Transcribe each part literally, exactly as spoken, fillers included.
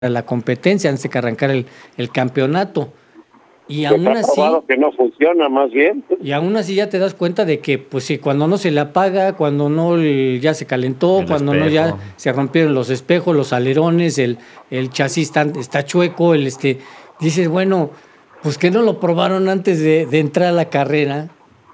la competencia, antes de que arrancara el, el campeonato. Y pues aún así, probado que no funciona, más bien. y aún así ya te das cuenta de que, pues sí, cuando no se le apaga, cuando no ya se calentó, El cuando espejo. no ya se rompieron los espejos, los alerones, el, el chasis está, está chueco, el este, dices, bueno, pues que no lo probaron antes de, de entrar a la carrera.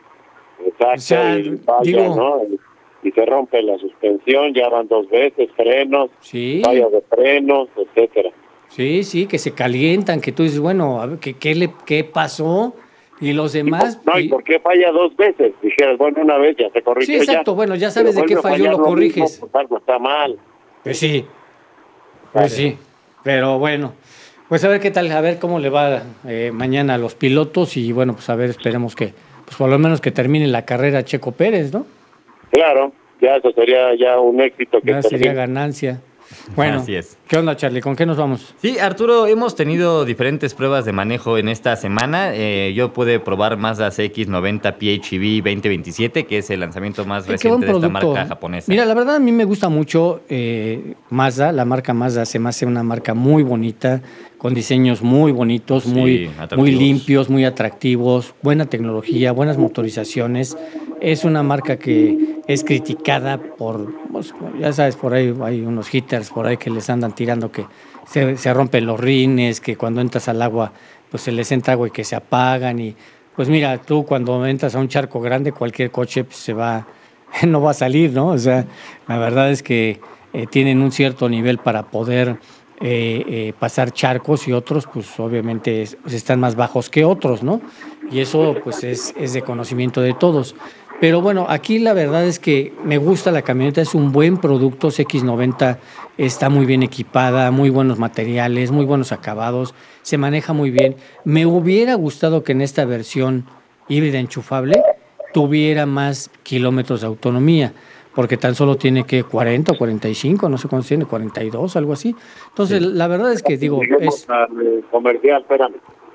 Exacto, O sea, y falla, digo, ¿no? Y se rompe la suspensión, ya van dos veces, frenos, sí, fallas de frenos, etcétera. sí, sí, que se calientan, que tú dices, bueno, a ver, ¿qué, qué, le, qué pasó? Y los demás... No, ¿y y- por qué falla dos veces? Dijeras, bueno, una vez ya se corrigió. Sí, exacto, ya, bueno, ya sabes pero de qué vuelve a falló, fallar lo mismo, corriges. pues algo está mal. Pues sí, Claro. pues sí, pero bueno, pues a ver qué tal, a ver cómo le va eh, mañana a los pilotos y bueno, pues a ver, esperemos que, pues por lo menos que termine la carrera Checo Pérez, ¿no? Claro, ya eso sería ya un éxito que Ya sería termine. ganancia. Bueno, Así es. ¿qué onda, Charlie? ¿Con qué nos vamos? Sí, Arturo, hemos tenido diferentes pruebas de manejo en esta semana. Eh, yo pude probar Mazda C X noventa P H E V veinte veintisiete, que es el lanzamiento más Eh, qué buen reciente de esta producto. marca japonesa. Mira, la verdad a mí me gusta mucho eh, Mazda, la marca Mazda se me hace una marca muy bonita, con diseños muy bonitos, Sí, muy, atractivos. muy limpios, muy atractivos, buena tecnología, buenas motorizaciones. Es una marca que es criticada por, pues, ya sabes, por ahí hay unos hitters por ahí que les andan tirando que se, se rompen los rines, que cuando entras al agua, pues se les entra agua y que se apagan. Y pues mira, tú cuando entras a un charco grande, cualquier coche pues, se va, no va a salir, ¿no? O sea, la verdad es que eh, tienen un cierto nivel para poder eh, eh, pasar charcos y otros, pues obviamente es- pues, están más bajos que otros, ¿no? Y eso pues es, es de conocimiento de todos. Pero bueno, aquí la verdad es que me gusta la camioneta, es un buen producto, C X noventa está muy bien equipada, muy buenos materiales, muy buenos acabados, se maneja muy bien. Me hubiera gustado que en esta versión híbrida enchufable tuviera más kilómetros de autonomía, porque tan solo tiene que cuarenta o cuarenta y cinco, no sé cuántos tiene, cuarenta y dos, algo así. Entonces, Sí. la verdad es que digo, Lleguemos es al eh, comercial, espérame.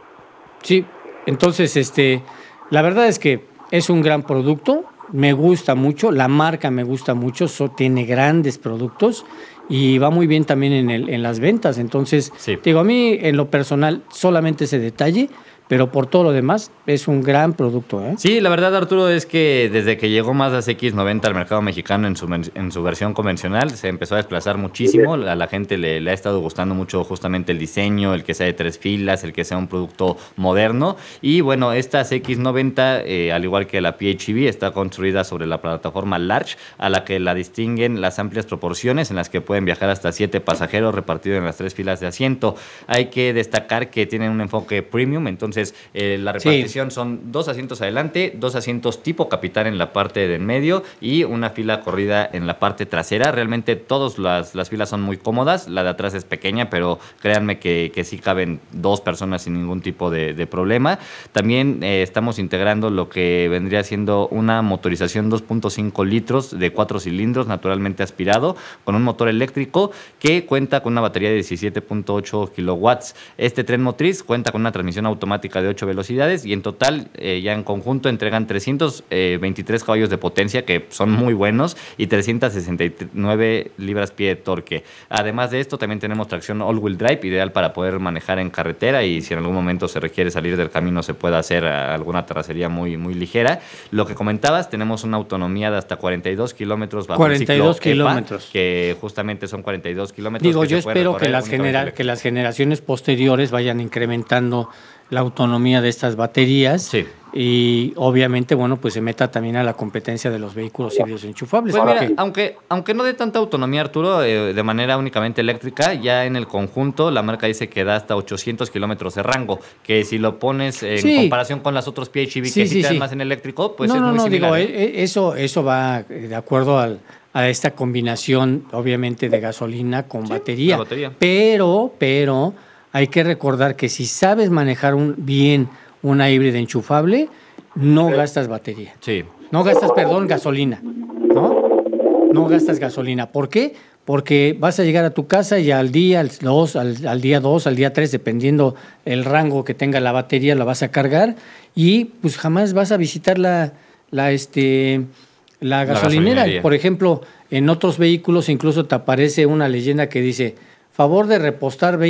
sí, entonces, este, la verdad es que es un gran producto, me gusta mucho, la marca me gusta mucho, so- tiene grandes productos y va muy bien también en, el, en las ventas. Entonces, Sí. te digo, a mí en lo personal solamente ese detalle, pero por todo lo demás es un gran producto, ¿eh? Sí, la verdad, Arturo, es que desde que llegó Mazda C X noventa al mercado mexicano en su, men- en su versión convencional, se empezó a desplazar muchísimo. A la gente le, le ha estado gustando mucho justamente el diseño, el que sea de tres filas, el que sea un producto moderno. Y bueno, esta C X noventa, eh, al igual que la P H E V, está construida sobre la plataforma Large, a la que la distinguen las amplias proporciones en las que pueden viajar hasta siete pasajeros repartidos en las tres filas de asiento. Hay que destacar que tienen un enfoque premium, entonces eh, la Sí. repartición son dos asientos adelante, dos asientos tipo capitán en la parte de en medio y una fila corrida en la parte trasera. Realmente todas las, las filas son muy cómodas, la de atrás es pequeña, pero créanme que, que sí caben dos personas sin ningún tipo de, de problema. También eh, estamos integrando lo que vendría siendo una motorización dos punto cinco litros de cuatro cilindros, naturalmente aspirado, con un motor eléctrico que cuenta con una batería de diecisiete punto ocho kilowatts. Este tren motriz cuenta con una transmisión automática de ocho velocidades y en total eh, ya en conjunto entregan trescientos veintitrés caballos de potencia, que son muy buenos, y trescientas sesenta y nueve libras-pie de torque. Además de esto también tenemos tracción all-wheel drive, ideal para poder manejar en carretera y si en algún momento se requiere salir del camino se puede hacer alguna terracería muy, muy ligera. Lo que comentabas, tenemos una autonomía de hasta cuarenta y dos kilómetros bajo cuarenta y dos el ciclo EPA, kilómetros. que justamente son cuarenta y dos kilómetros. Digo, que yo se pueden espero que recorrer las, únicamente genera- eléctrico. que las generaciones posteriores vayan incrementando la autonomía de estas baterías Sí. y obviamente, bueno, pues se meta también a la competencia de los vehículos híbridos enchufables. Pues mira, porque- aunque, aunque no dé tanta autonomía, Arturo, eh, de manera únicamente eléctrica, ya en el conjunto la marca dice que da hasta ochocientos kilómetros de rango, que si lo pones en Sí. comparación con las otros P H E V Sí, que sí, sí, te dan sí. más en eléctrico, pues no, es no, muy no, similar. digo, ¿eh? eh, eh, eso, eso va eh, de acuerdo al, a esta combinación, obviamente, de gasolina con Sí, batería. la batería. Pero, pero, hay que recordar que si sabes manejar un, bien una híbrida enchufable, no gastas batería. Sí. No gastas, perdón, gasolina, ¿no? No gastas gasolina. ¿Por qué? Porque vas a llegar a tu casa y al día al dos, al, al día dos, al día tres, dependiendo el rango que tenga la batería, la vas a cargar y pues jamás vas a visitar la, la, este, la gasolinera. gasolinería. Por ejemplo, en otros vehículos incluso te aparece una leyenda que dice favor de repostar